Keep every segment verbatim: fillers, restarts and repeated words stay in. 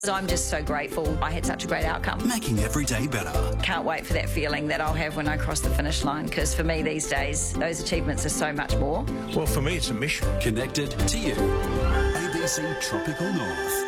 I'm just so grateful I had such a great outcome. Making every day better. Can't wait for that feeling that I'll have when I cross the finish line, because for me these days, those achievements are so much more. Well, for me, it's a mission. Connected to you. A B C Tropical North.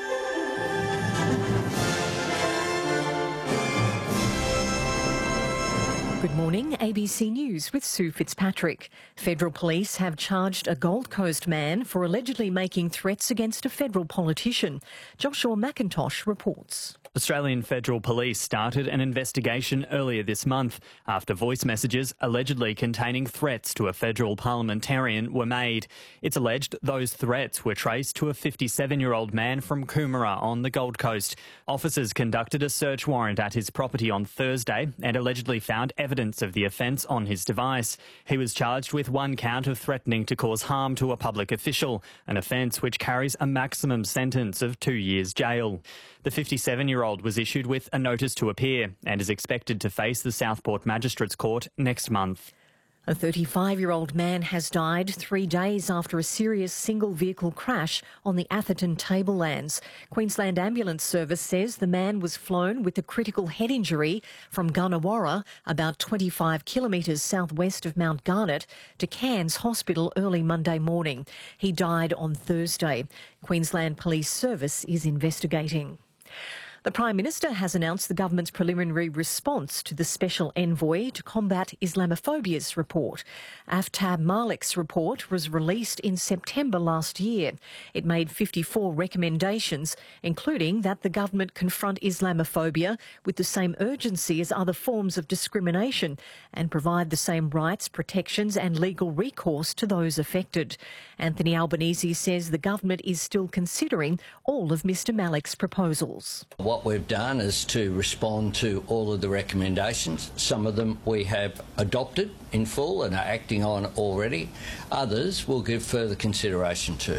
Good morning, A B C News with Sue Fitzpatrick. Federal police have charged a Gold Coast man for allegedly making threats against a federal politician. Joshua McIntosh reports. Australian Federal Police started an investigation earlier this month after voice messages allegedly containing threats to a federal parliamentarian were made. It's alleged those threats were traced to a fifty-seven-year-old man from Coomera on the Gold Coast. Officers conducted a search warrant at his property on Thursday and allegedly found evidence of the offence on his device. He was charged with one count of threatening to cause harm to a public official, an offence which carries a maximum sentence of two years jail. The fifty-seven-year-old was issued with a notice to appear and is expected to face the Southport Magistrates Court next month. A thirty-five-year-old man has died three days after a serious single-vehicle crash on the Atherton Tablelands. Queensland Ambulance Service says the man was flown with a critical head injury from Gunawarra, about twenty-five kilometres southwest of Mount Garnet, to Cairns Hospital early Monday morning. He died on Thursday. Queensland Police Service is investigating. The Prime Minister has announced the government's preliminary response to the Special Envoy to Combat Islamophobia's report. Aftab Malik's report was released in September last year. It made fifty-four recommendations, including that the government confront Islamophobia with the same urgency as other forms of discrimination and provide the same rights, protections and legal recourse to those affected. Anthony Albanese says the government is still considering all of Mr Malik's proposals. What we've done is to respond to all of the recommendations. Some of them we have adopted in full and are acting on already. Others we'll give further consideration to.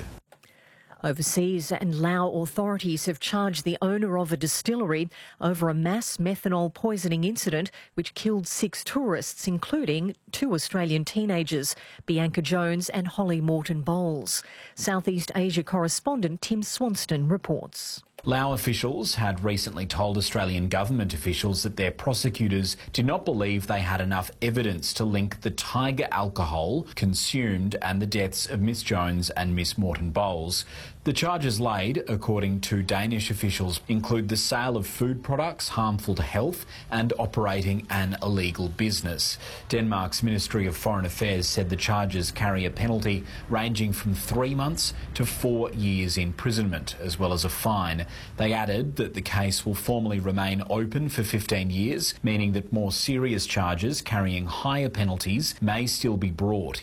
Overseas and Lao authorities have charged the owner of a distillery over a mass methanol poisoning incident which killed six tourists, including two Australian teenagers, Bianca Jones and Holly Morton-Bowles. Southeast Asia correspondent Tim Swanston reports. Lao officials had recently told Australian government officials that their prosecutors did not believe they had enough evidence to link the Tiger alcohol consumed and the deaths of Miss Jones and Miss Morton-Bowles. The charges laid, according to Danish officials, include the sale of food products harmful to health and operating an illegal business. Denmark's Ministry of Foreign Affairs said the charges carry a penalty ranging from three months to four years imprisonment, as well as a fine. They added that the case will formally remain open for fifteen years, meaning that more serious charges carrying higher penalties may still be brought.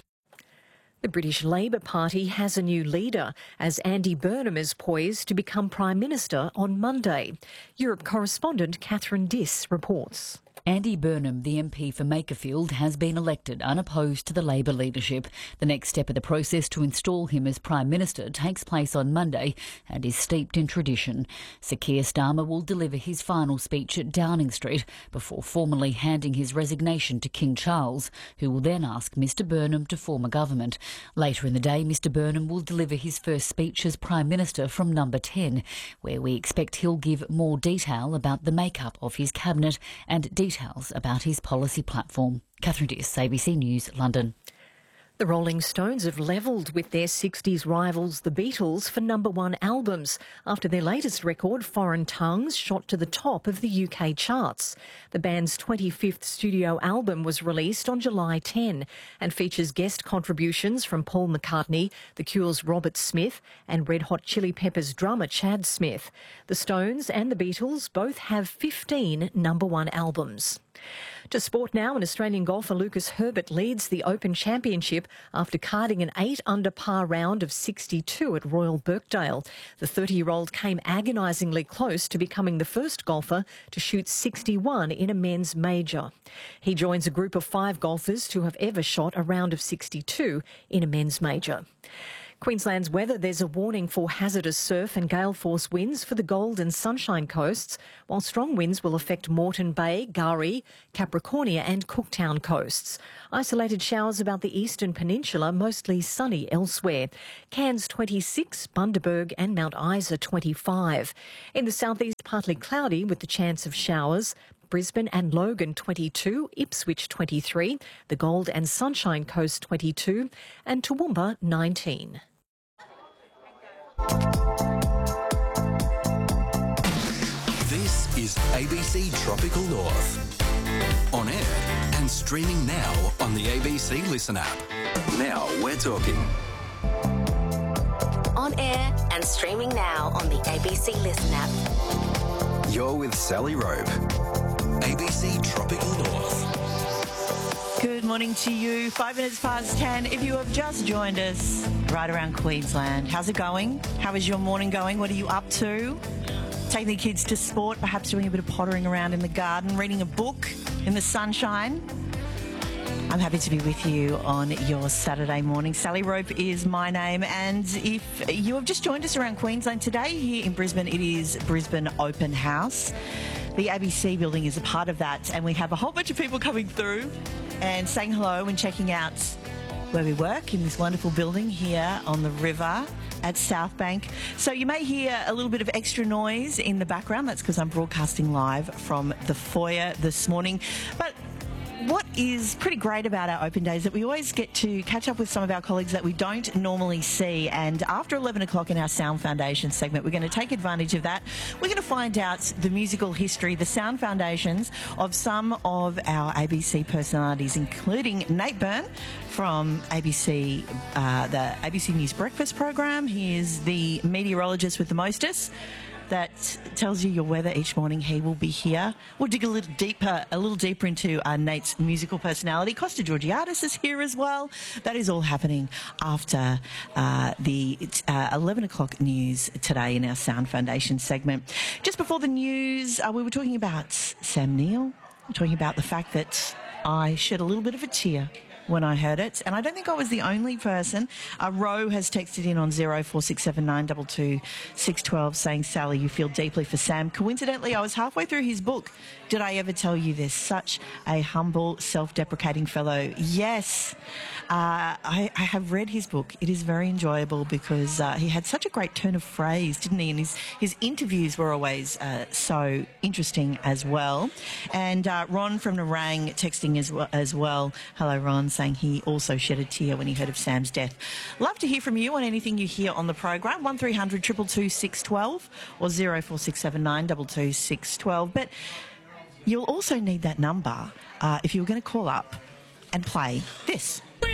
The British Labour Party has a new leader as Andy Burnham is poised to become Prime Minister on Monday. Europe correspondent Catherine Diss reports. Andy Burnham, the M P for Makerfield, has been elected unopposed to the Labor leadership. The next step of the process to install him as Prime Minister takes place on Monday and is steeped in tradition. Sir Keir Starmer will deliver his final speech at Downing Street before formally handing his resignation to King Charles, who will then ask Mr Burnham to form a government. Later in the day, Mr Burnham will deliver his first speech as Prime Minister from Number ten, where we expect he'll give more detail about the makeup of his cabinet and details Details about his policy platform. Catherine Diss, A B C News, London. The Rolling Stones have levelled with their sixties rivals, the Beatles, for number one albums after their latest record, Foreign Tongues, shot to the top of the U K charts. The band's twenty-fifth studio album was released on July tenth and features guest contributions from Paul McCartney, The Cure's Robert Smith and Red Hot Chili Peppers drummer Chad Smith. The Stones and the Beatles both have fifteen number one albums. To sport now, and Australian golfer Lucas Herbert leads the Open Championship after carding an eight under par round of sixty-two at Royal Birkdale. The thirty-year-old came agonisingly close to becoming the first golfer to shoot sixty-one in a men's major. He joins a group of five golfers to have ever shot a round of sixty-two in a men's major. Queensland's weather, there's a warning for hazardous surf and gale force winds for the Gold and Sunshine coasts, while strong winds will affect Moreton Bay, Gowrie, Capricornia and Cooktown coasts. Isolated showers about the eastern peninsula, mostly sunny elsewhere. Cairns twenty-six, Bundaberg and Mount Isa twenty-five. In the southeast, partly cloudy with the chance of showers. Brisbane and Logan twenty-two, Ipswich twenty-three, the Gold and Sunshine Coast twenty-two and Toowoomba nineteen. This is A B C Tropical North. On air and streaming now on the A B C Listen app. Now we're talking. On air and streaming now on the A B C Listen app. You're with Sally Robe. A B C Tropical North. Good morning to you. Five minutes past ten. If you have just joined us right around Queensland, how's it going? How is your morning going? What are you up to? Taking the kids to sport, perhaps doing a bit of pottering around in the garden, reading a book in the sunshine. I'm happy to be with you on your Saturday morning. Sally Rope is my name, and if you have just joined us around Queensland today, here in Brisbane, it is Brisbane Open House. The A B C building is a part of that, and we have a whole bunch of people coming through and saying hello and checking out where we work in this wonderful building here on the river at South Bank. So you may hear a little bit of extra noise in the background. That's because I'm broadcasting live from the foyer this morning. But what is pretty great about our open days that we always get to catch up with some of our colleagues that we don't normally see, and after eleven o'clock in our Sound Foundation segment, we're going to take advantage of that. We're going to find out the musical history, the sound foundations of some of our A B C personalities, including Nate Byrne from A B C, uh, the A B C News Breakfast program. He is the meteorologist with the mostest that tells you your weather each morning. He will be here. We'll dig a little deeper, a little deeper into uh, Nate's musical personality. Costa Georgiadis is here as well. That is all happening after uh, the uh, eleven o'clock news today in our Sound Foundation segment. Just before the news, uh, we were talking about Sam Neill. We were talking about the fact that I shed a little bit of a tear when I heard it, and I don't think I was the only person. Uh, Ro has texted in on zero four six seven nine two two six one two saying, Sally, you feel deeply for Sam. Coincidentally, I was halfway through his book. Did I ever tell you this? Such a humble, self-deprecating fellow. Yes, uh, I, I have read his book. It is very enjoyable because uh, he had such a great turn of phrase, didn't he? And his, his interviews were always uh, so interesting as well. And uh, Ron from Narang texting as well, as well. Hello, Ron, saying he also shed a tear when he heard of Sam's death. Love to hear from you on anything you hear on the program. one three hundred two two two six one two or zero four six seven nine two two six one two. But you'll also need that number uh, if you're going to call up and play this.